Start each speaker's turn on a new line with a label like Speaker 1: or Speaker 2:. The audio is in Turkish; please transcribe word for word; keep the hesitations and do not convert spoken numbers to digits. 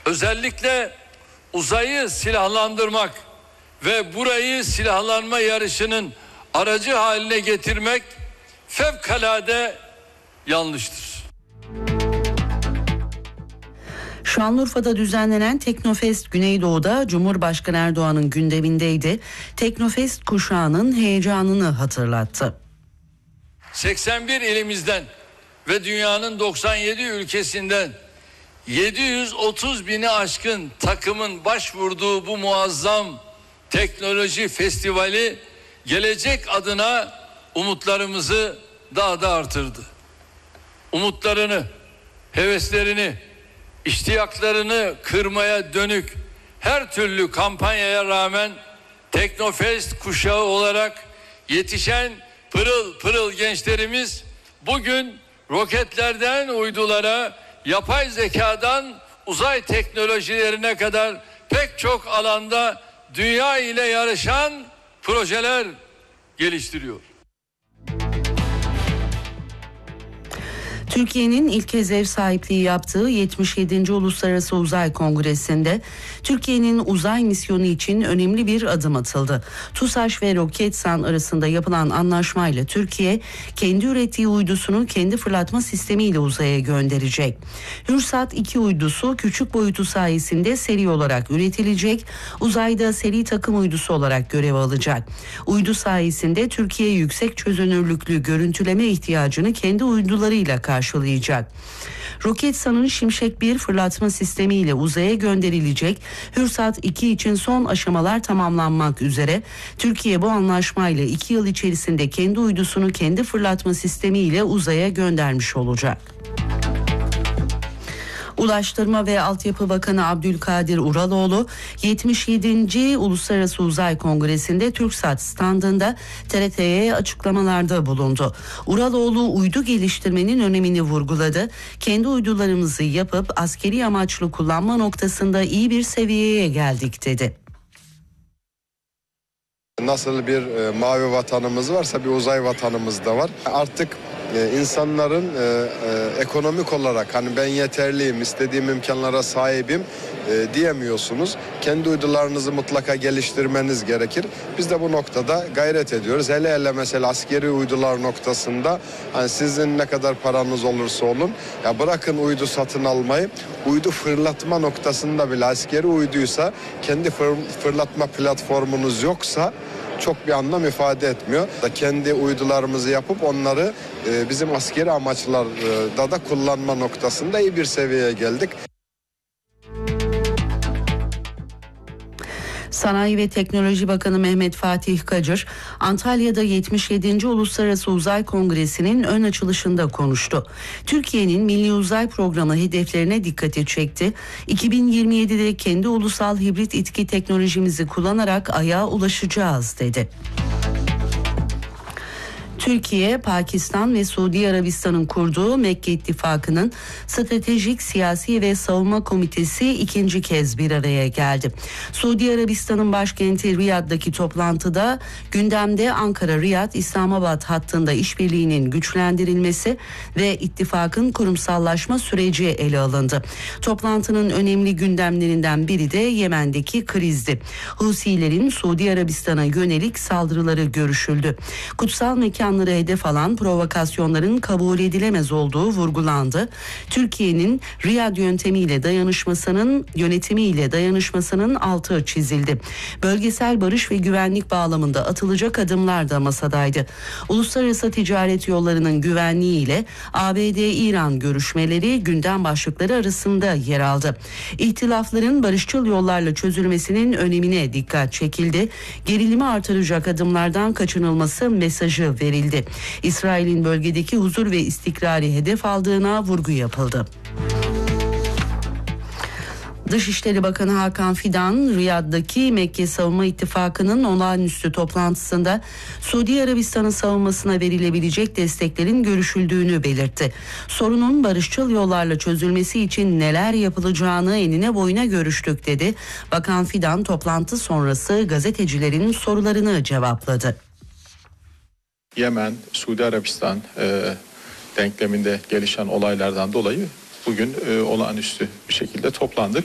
Speaker 1: Özellikle uzayı silahlandırmak ve burayı silahlanma yarışının aracı haline getirmek fevkalade yanlıştır.
Speaker 2: Şanlıurfa'da düzenlenen Teknofest Güneydoğu'da Cumhurbaşkanı Erdoğan'ın gündemindeydi. Teknofest kuşağının heyecanını hatırlattı.
Speaker 1: seksen bir ilimizden ve dünyanın doksan yedi ülkesinden yedi yüz otuz bini aşkın takımın başvurduğu bu muazzam teknoloji festivali gelecek adına umutlarımızı daha da artırdı. Umutlarını, heveslerini, iştiyaklarını kırmaya dönük her türlü kampanyaya rağmen Teknofest kuşağı olarak yetişen pırıl pırıl gençlerimiz bugün roketlerden uydulara, yapay zekadan uzay teknolojilerine kadar pek çok alanda dünya ile yarışan projeler geliştiriyor.
Speaker 2: Türkiye'nin ilk kez ev sahipliği yaptığı yetmiş yedinci Uluslararası Uzay Kongresi'nde Türkiye'nin uzay misyonu için önemli bir adım atıldı. TUSAŞ ve Roketsan arasında yapılan anlaşmayla Türkiye kendi ürettiği uydusunu kendi fırlatma sistemiyle uzaya gönderecek. Hürsat iki uydusu küçük boyutu sayesinde seri olarak üretilecek, uzayda seri takım uydusu olarak görev alacak. Uydu sayesinde Türkiye yüksek çözünürlüklü görüntüleme ihtiyacını kendi uydularıyla karşılayacak. karşılayacak. Roketsan'ın Şimşek bir fırlatma sistemiyle uzaya gönderilecek. Hürsat iki için son aşamalar tamamlanmak üzere. Türkiye bu anlaşmayla iki yıl içerisinde kendi uydusunu kendi fırlatma sistemiyle uzaya göndermiş olacak. Ulaştırma ve Altyapı Bakanı Abdülkadir Uraloğlu yetmiş yedinci Uluslararası Uzay Kongresi'nde TürkSat standında T R T'ye açıklamalarda bulundu. Uraloğlu uydu geliştirmenin önemini vurguladı. Kendi uydularımızı yapıp askeri amaçlı kullanma noktasında iyi bir seviyeye geldik dedi.
Speaker 3: Nasıl bir e, mavi vatanımız varsa bir uzay vatanımız da var. Artık e, insanların e, e, ekonomik olarak hani ben yeterliyim, istediğim imkanlara sahibim e, diyemiyorsunuz. Kendi uydularınızı mutlaka geliştirmeniz gerekir. Biz de bu noktada gayret ediyoruz. Hele hele mesela askeri uydular noktasında hani sizin ne kadar paranız olursa olun ya bırakın uydu satın almayı, uydu fırlatma noktasında bile askeri uyduysa kendi fır, fırlatma platformunuz yoksa çok bir anlam ifade etmiyor. Da kendi uydularımızı yapıp onları e, bizim askeri amaçlarda da kullanma noktasında iyi bir seviyeye geldik.
Speaker 2: Sanayi ve Teknoloji Bakanı Mehmet Fatih Kacır, Antalya'da yetmiş yedinci Uluslararası Uzay Kongresi'nin ön açılışında konuştu. Türkiye'nin Milli Uzay Programı hedeflerine dikkati çekti. iki bin yirmi yedide kendi ulusal hibrit itki teknolojimizi kullanarak Ay'a ulaşacağız dedi. Türkiye, Pakistan ve Suudi Arabistan'ın kurduğu Mekke İttifakı'nın Stratejik Siyasi ve Savunma Komitesi ikinci kez bir araya geldi. Suudi Arabistan'ın başkenti Riyad'daki toplantıda gündemde Ankara-Riyad İslamabad hattında işbirliğinin güçlendirilmesi ve ittifakın kurumsallaşma süreci ele alındı. Toplantının önemli gündemlerinden biri de Yemen'deki krizdi. Husilerin Suudi Arabistan'a yönelik saldırıları görüşüldü. Kutsal mekan hedef alan provokasyonların kabul edilemez olduğu vurgulandı. Türkiye'nin Riyad yöntemiyle dayanışmasının yönetimiyle dayanışmasının altı çizildi. Bölgesel barış ve güvenlik bağlamında atılacak adımlar da masadaydı. Uluslararası ticaret yollarının güvenliği ile A B D-İran görüşmeleri gündem başlıkları arasında yer aldı. İhtilafların barışçıl yollarla çözülmesinin önemine dikkat çekildi. Gerilimi artıracak adımlardan kaçınılması mesajı verildi. İsrail'in bölgedeki huzur ve istikrarı hedef aldığına vurgu yapıldı. Dışişleri Bakanı Hakan Fidan, Riyad'daki Mekke Savunma İttifakı'nın olağanüstü toplantısında Suudi Arabistan'ın savunmasına verilebilecek desteklerin görüşüldüğünü belirtti. Sorunun barışçıl yollarla çözülmesi için neler yapılacağını enine boyuna görüştük dedi. Bakan Fidan toplantı sonrası gazetecilerin sorularını cevapladı.
Speaker 4: Yemen, Suudi Arabistan e, denkleminde gelişen olaylardan dolayı bugün e, olağanüstü bir şekilde toplandık.